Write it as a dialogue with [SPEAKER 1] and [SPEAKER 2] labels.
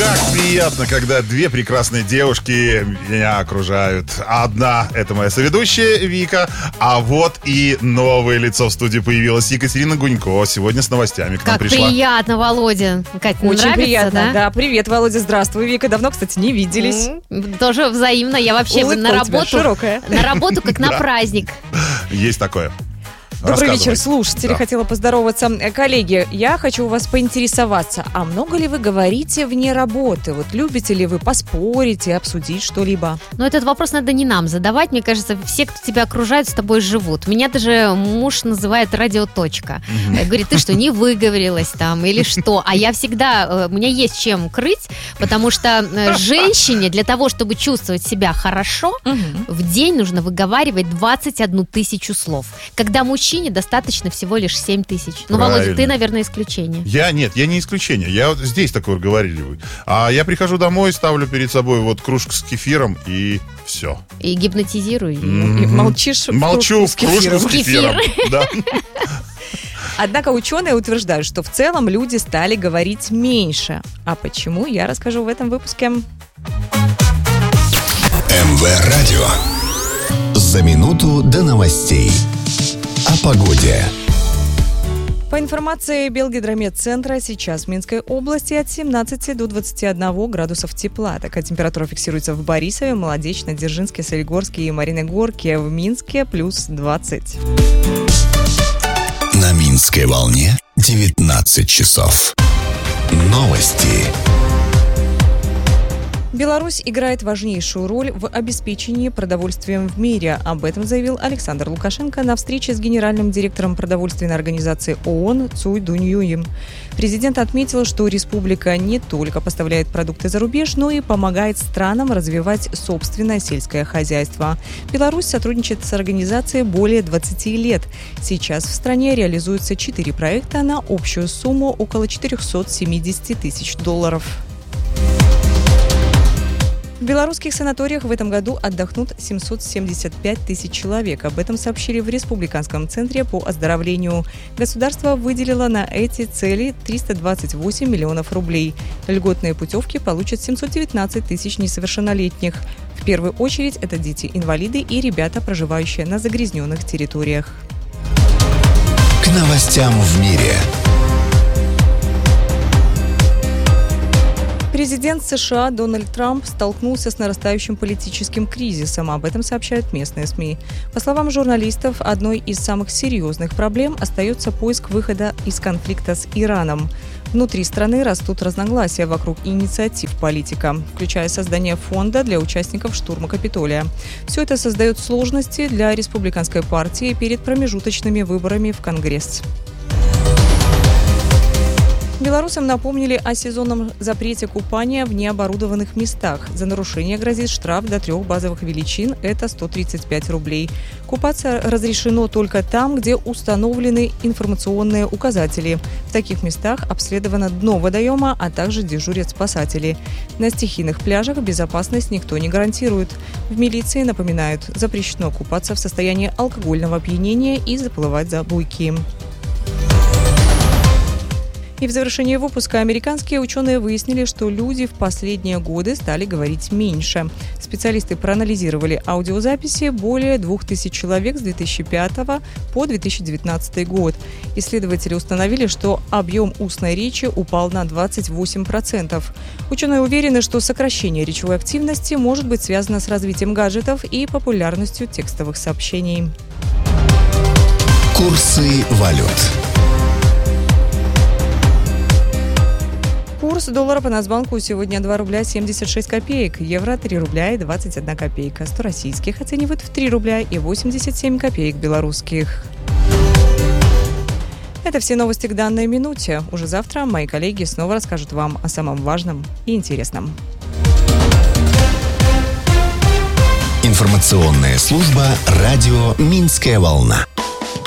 [SPEAKER 1] Как приятно, когда две прекрасные девушки меня окружают. Одна — это моя соведущая Вика, а вот и новое лицо в студии появилось. Екатерина Гунько сегодня с новостями к нам
[SPEAKER 2] Как
[SPEAKER 1] пришла.
[SPEAKER 2] приятно, Володя. Катя,
[SPEAKER 3] Очень
[SPEAKER 2] нравится,
[SPEAKER 3] приятно,
[SPEAKER 2] да?
[SPEAKER 3] да. Привет, Володя, здравствуй. Вика, давно, кстати, не виделись.
[SPEAKER 2] Тоже взаимно. Я вообще
[SPEAKER 3] Улыбка
[SPEAKER 2] на
[SPEAKER 3] у тебя
[SPEAKER 2] работу.
[SPEAKER 3] широкая.
[SPEAKER 2] На работу как на
[SPEAKER 1] Да.
[SPEAKER 2] праздник.
[SPEAKER 1] Есть такое.
[SPEAKER 3] Добрый
[SPEAKER 1] Рассказывай.
[SPEAKER 3] вечер, слушатели.
[SPEAKER 1] Да.
[SPEAKER 3] Хотела поздороваться. Коллеги, я хочу у вас поинтересоваться, а много ли вы говорите вне работы? Вот любите ли вы поспорить и обсудить что-либо?
[SPEAKER 2] Но этот вопрос надо не нам задавать. Мне кажется, все, кто тебя окружает, с тобой живут. Меня даже муж называет радиоточка. Говорит, ты что, не выговорилась там или что? А я всегда, у меня есть чем крыть, потому что женщине для того, чтобы чувствовать себя хорошо, в день нужно выговаривать 21 тысячу слов. Когда мужчине достаточно всего лишь 7 тысяч. Ну, Володя,
[SPEAKER 1] Правильно.
[SPEAKER 2] ты, наверное, исключение.
[SPEAKER 1] Я не исключение. Я вот здесь такое разговариваю. А я прихожу домой, ставлю перед собой вот кружку с кефиром и все.
[SPEAKER 2] И гипнотизирую ее.
[SPEAKER 3] И молчишь в
[SPEAKER 1] Молчу в
[SPEAKER 3] кружку с
[SPEAKER 1] кружку с
[SPEAKER 3] кефиром.
[SPEAKER 1] кефиром. Да.
[SPEAKER 3] Однако ученые утверждают, что в целом люди стали говорить меньше. А почему, я расскажу в этом выпуске.
[SPEAKER 4] МВ Радио. За минуту до новостей. О погоде.
[SPEAKER 3] По информации Белгидрометцентра, сейчас в Минской области от 17 до 21 градусов тепла. Такая температура фиксируется в Борисове, Молодечно, Дзержинске, Солигорске и Мариногорке. В Минске плюс 20.
[SPEAKER 4] На Минской волне 19 часов. Новости.
[SPEAKER 3] Беларусь играет важнейшую роль в обеспечении продовольствием в мире. Об этом заявил Александр Лукашенко на встрече с генеральным директором продовольственной организации ООН Цуй Дуньюем. Президент отметил, что республика не только поставляет продукты за рубеж, но и помогает странам развивать собственное сельское хозяйство. Беларусь сотрудничает с организацией более 20 лет. Сейчас в стране реализуются 4 проекта на общую сумму около 470 тысяч долларов. В белорусских санаториях в этом году отдохнут 775 тысяч человек. Об этом сообщили в Республиканском центре по оздоровлению. Государство выделило на эти цели 328 миллионов рублей. Льготные путевки получат 719 тысяч несовершеннолетних. В первую очередь это дети-инвалиды и ребята, проживающие на загрязненных территориях.
[SPEAKER 4] К новостям в мире.
[SPEAKER 3] Президент США Дональд Трамп столкнулся с нарастающим политическим кризисом. Об этом сообщают местные СМИ. По словам журналистов, одной из самых серьезных проблем остается поиск выхода из конфликта с Ираном. Внутри страны растут разногласия вокруг инициатив политика, включая создание фонда для участников штурма Капитолия. Все это создает сложности для республиканской партии перед промежуточными выборами в Конгресс. Белорусам напомнили о сезонном запрете купания в необорудованных местах. За нарушение грозит штраф до 3 базовых величин, это 135 рублей. Купаться разрешено только там, где установлены информационные указатели. В таких местах обследовано дно водоема, а также дежурят спасатели. На стихийных пляжах безопасность никто не гарантирует. В милиции напоминают, запрещено купаться в состоянии алкогольного опьянения и заплывать за буйки. И в завершении выпуска американские ученые выяснили, что люди в последние годы стали говорить меньше. Специалисты проанализировали аудиозаписи более 2000 человек с 2005 по 2019 год. Исследователи установили, что объем устной речи упал на 28%. Ученые уверены, что сокращение речевой активности может быть связано с развитием гаджетов и популярностью текстовых сообщений.
[SPEAKER 4] Курсы валют.
[SPEAKER 3] Курс доллара по Нацбанку сегодня 2 рубля 76 копеек, евро 3 рубля и 21 копейка, 100 российских оценивают в 3 рубля и 87 копеек белорусских. Это все новости к данной минуте. Уже завтра мои коллеги снова расскажут вам о самом важном и интересном.
[SPEAKER 4] Информационная служба «Радио Минская волна».